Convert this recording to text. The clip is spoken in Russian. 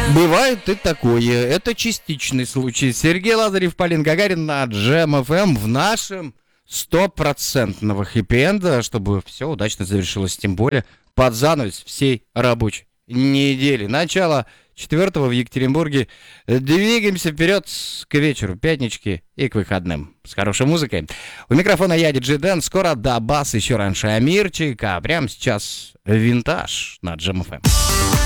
Бывает и такое. Это частичный случай. Сергей Лазарев, Полин Гагарин на Джем ФМ в нашем стопроцентного хэппи-энда, чтобы все удачно завершилось. Тем более под занавес всей рабочей недели. Начало 4-го в Екатеринбурге. Двигаемся вперед к вечеру пятнички и к выходным. С хорошей музыкой. У микрофона я, диджей Дэн. Скоро Дабас, еще раньше Амирчик. А прямо сейчас винтаж на Джем ФМ.